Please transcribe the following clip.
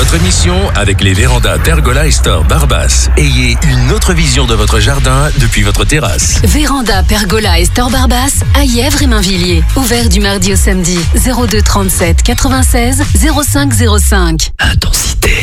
votre mission avec les vérandas Pergola et Store Barbas. Ayez une autre vision de votre jardin depuis votre terrasse. Véranda Pergola et Store Barbas à Yèvres et Mainvilliers. Ouvert du mardi au samedi. 02 37 96 05 05. Attention.